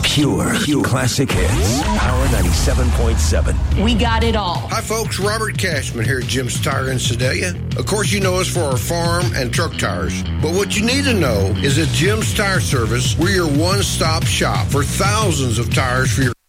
Pure classic hits. Power 97.7. We got it all. Hi, folks. Robert Cashman here at Jim's Tire in Sedalia. Of course, you know us for our farm and truck tires. But what you need to know is that Jim's Tire Service, we're your one-stop shop for thousands of tires for your